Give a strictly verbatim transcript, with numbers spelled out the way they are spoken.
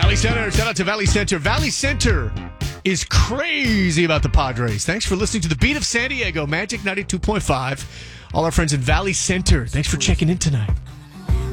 Valley Center. Shout out to Valley Center. Valley Center is crazy about the Padres. Thanks for listening to the Beat of San Diego, Magic ninety-two point five. All our friends in Valley Center, thanks for checking in tonight.